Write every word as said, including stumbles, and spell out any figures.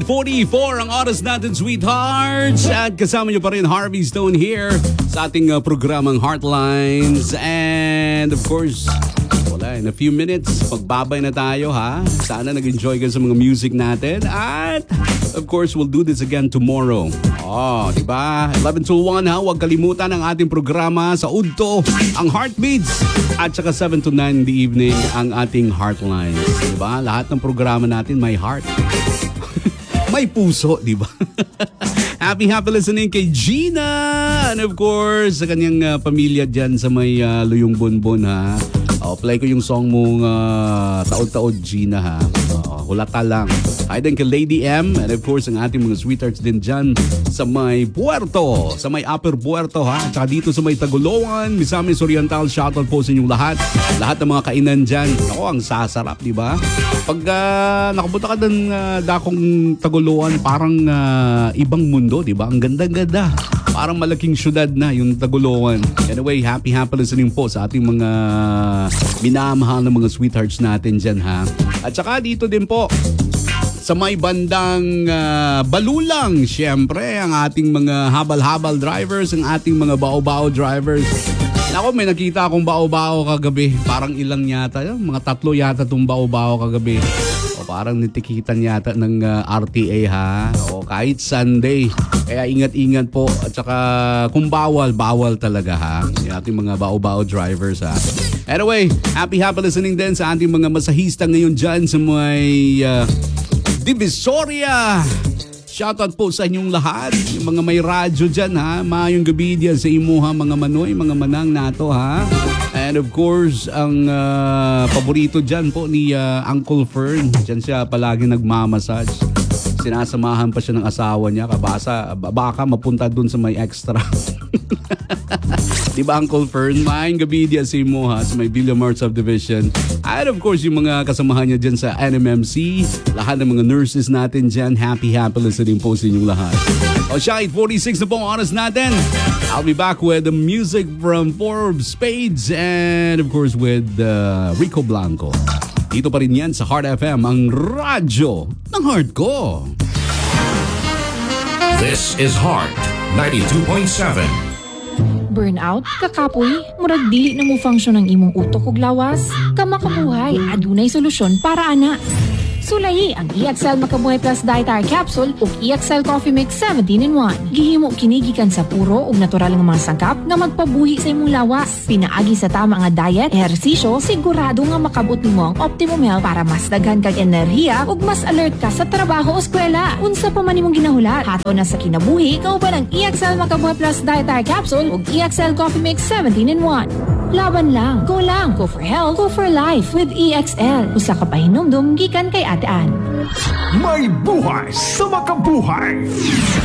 eight forty-four ang oras natin, sweethearts. At kasama nyo pa rin Harvey Stone here sa ating uh, programang Heartlines. And of course, wala, in a few minutes, pagbabay na tayo ha. Sana nag-enjoy ka sa mga music natin. At of course, we'll do this again tomorrow. Oh, diba? eleven to one ha. Huwag kalimutan ang ating programa sa Udto, ang Heartbeats. At saka seven to nine in the evening, ang ating Heartlines. Diba? Lahat ng programa natin may heart. May puso, diba? Happy, happy listening kay Gina. And of course, sa kanyang uh, pamilya dyan sa may uh, Luyong Bonbon ha. Oh, play ko yung song mong uh, taod-taod Gina ha. Oh, hulata lang. Hi din kay Lady M. And of course, ang ating mga sweethearts din dyan sa may Puerto. Sa may Upper Puerto ha. Tsaka dito sa may Tagoloan, Misamis Oriental, shoutout po sa inyong lahat. Lahat ng mga kainan dyan. Ako, ang sasarap, di ba? Pag uh, nakapunta ka ng uh, dakong Tagoloan, parang uh, ibang mundo, di ba? Ang ganda-ganda. Parang malaking syudad na yung Tagoloan. Anyway, happy, happy listening po sa ating mga minamahal ng mga sweethearts natin dyan ha. At saka dito din po sa may bandang uh, Balulang, syempre, ang ating mga habal-habal drivers, ang ating mga bao-bao drivers. Ako, may nakita akong bao-bao kagabi. Parang ilang yata, mga tatlo yata itong bao-bao kagabi. O parang nitikitan yata ng uh, R T A ha. O kahit Sunday. Kaya ingat-ingat po. At saka kung bawal, bawal talaga ha. Yung ating mga bao-bao drivers ha. Anyway, happy happy listening din sa ating mga masahista ngayon dyan sa may uh, Divisoria. Shoutout po sa inyong lahat. Yung mga may radyo dyan ha. Mayong gabi diyan sa imuha mga manoy, mga manang nato ha. And of course, ang uh, paborito dyan po ni uh, Uncle Fern. Dyan siya palagi nagmamassage. Sinasamahan pa siya ng asawa niya. Kabasa, baka mapunta dun sa may extra. Diba Uncle Fern? Mayong gabi diyan sa imuha sa may Villamar Subdivision. And of course, yung mga kasamahan niya dyan sa N M M C. Lahat ng mga nurses natin dyan. Happy, happy listening po sa inyong lahat. O siya, eight forty-six na po ang oras natin. I'll be back with the music from Forbes Spades and of course with uh, Rico Blanco. Dito pa rin yan sa Heart F M, ang radyo ng heart ko. This is Heart ninety-two point seven. Burnout, kakapoy, murag dili na mo function ang imong utok ug lawas. Kamakabuhay, adunay solusyon para ana. Sulayi ang E-Excel Makabuhay Plus Dietary Capsule ug E-Excel Coffee Mix seventeen in one. Gihimo kini gikan sa puro ug natural nga mga sangkap nga magpabuhi sa imong lawas. Pinaagi sa tama nga diet, ehersisyo, sigurado nga makabot nimo ang optimum health para mas daghan kag enerhiya ug mas alert ka sa trabaho o eskwela. Unsa pa man imong ginahulat, hato na sa kinabuhi, kauban ang E-Excel Makabuhay Plus Dietary Capsule ug E-Excel Coffee Mix seventeen in one. Laban lang, go lang, go for health, go for life with E X L. Usa ka pahinumdum gikan kay Ate Ann. May buhay sa makabuhay.